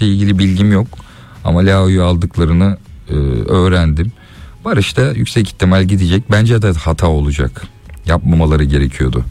Barış'la ilgili bilgim yok. Ama Leao'yu aldıklarını öğrendim. Barış da yüksek ihtimal gidecek. Bence de hata olacak. Yapmamaları gerekiyordu.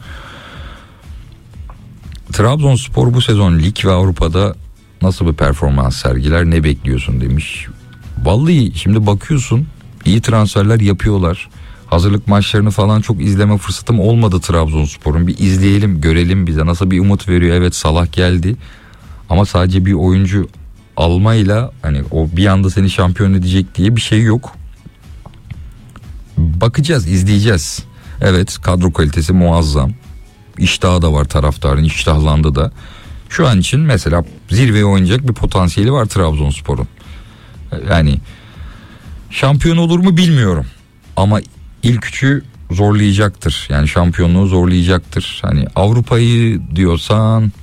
Trabzonspor bu sezon lig ve Avrupa'da nasıl bir performans sergiler, ne bekliyorsun demiş. Vallahi şimdi bakıyorsun, iyi transferler yapıyorlar. Hazırlık maçlarını falan çok izleme fırsatım olmadı Trabzonspor'un. Bir izleyelim, görelim, bize nasıl bir umut veriyor. Evet, Salah geldi ama sadece bir oyuncu almayla hani o bir anda seni şampiyon edecek diye bir şey yok. Bakacağız, izleyeceğiz. Evet, kadro kalitesi muazzam. İştahı da var, taraftarın iştahlandı da. Şu an için mesela zirveye oynayacak bir potansiyeli var Trabzonspor'un. Yani şampiyon olur mu bilmiyorum. Ama ilk üçü zorlayacaktır. Yani şampiyonluğu zorlayacaktır. Hani Avrupa'yı diyorsan,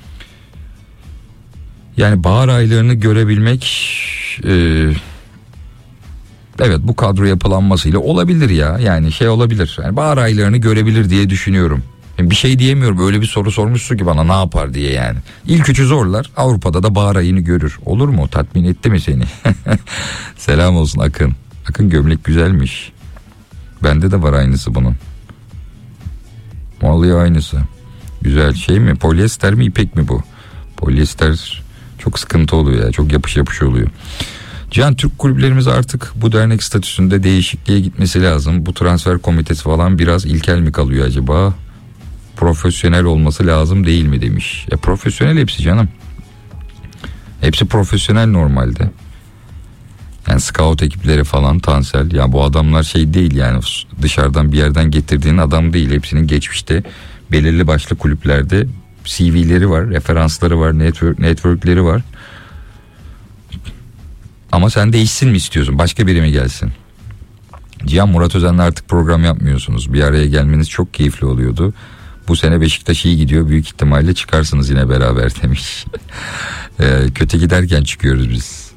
yani bahar aylarını görebilmek evet, bu kadro yapılanmasıyla olabilir ya. Yani şey olabilir. Yani bahar aylarını görebilir diye düşünüyorum. Yani bir şey diyemiyorum. Öyle bir soru sormuşsun ki bana, ne yapar diye yani. İlk üçü zorlar. Avrupa'da da bahar ayını görür. Olur mu? Tatmin etti mi seni? Selam olsun Akın. Akın, gömlek güzelmiş. Bende de var aynısı bunun. Vallahi aynısı. Güzel. Şey mi? Polyester mi, ipek mi bu? Polyester çok sıkıntı oluyor ya. Çok yapış yapış oluyor. Can, Türk kulüplerimiz artık bu dernek statüsünde değişikliğe gitmesi lazım. Bu transfer komitesi falan biraz ilkel mi kalıyor acaba? Profesyonel olması lazım değil mi demiş. Profesyonel hepsi canım. Hepsi profesyonel normalde. Yani scout ekipleri falan, Tansel. Ya bu adamlar şey değil yani, dışarıdan bir yerden getirdiğin adam değil. Hepsinin geçmişte belirli başlı kulüplerde CV'leri var, referansları var, networkleri var. Ama sen değişsin mi istiyorsun? Başka biri mi gelsin? Cihan, Murat Özen'le artık program yapmıyorsunuz. Bir araya gelmeniz çok keyifli oluyordu. Bu sene Beşiktaş iyi gidiyor. Büyük ihtimalle çıkarsınız yine beraber demiş. Kötü giderken çıkıyoruz biz.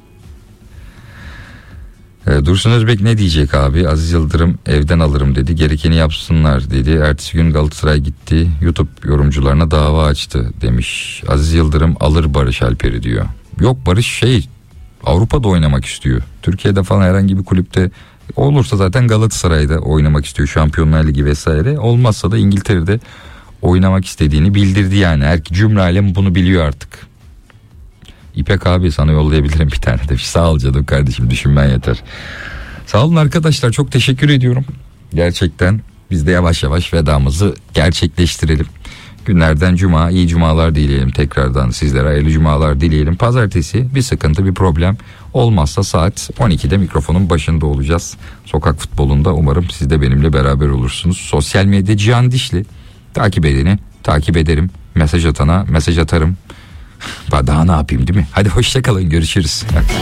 Dursun Özbek ne diyecek abi? Aziz Yıldırım evden alırım dedi. Gerekeni yapsınlar dedi. Ertesi gün Galatasaray gitti. YouTube yorumcularına dava açtı demiş. Aziz Yıldırım alır Barış Alper'i diyor. Yok, Barış Avrupa'da oynamak istiyor. Türkiye'de falan herhangi bir kulüpte olursa zaten Galatasaray'da oynamak istiyor. Şampiyonlar Ligi vesaire. Olmazsa da İngiltere'de oynamak istediğini bildirdi yani. Cümle alem bunu biliyor artık. İpek abi, sana yollayabilirim bir tane de. Sağ ol canım kardeşim, düşünmen yeter. Sağ olun arkadaşlar, çok teşekkür ediyorum. Gerçekten biz de yavaş yavaş vedamızı gerçekleştirelim. Günlerden cuma, iyi cumalar dileyelim tekrardan, sizlere hayırlı cumalar dileyelim. Pazartesi bir sıkıntı, bir problem olmazsa saat 12'de mikrofonun başında olacağız. Sokak futbolunda umarım siz de benimle beraber olursunuz. Sosyal medya Cihan Dişli. Takip edeni takip ederim. Mesaj atana mesaj atarım. Daha ne yapayım değil mi? Hadi hoşçakalın, görüşürüz.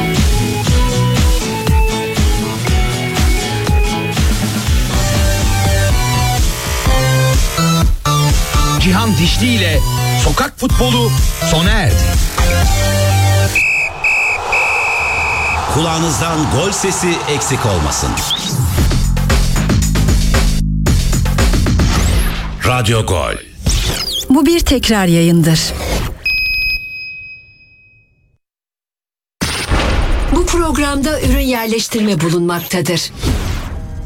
Cihan Dişli ile Sokak Futbolu sona erdi. Kulağınızdan gol sesi eksik olmasın. Radyo Gol. Bu bir tekrar yayındır. Bu programda ürün yerleştirme bulunmaktadır.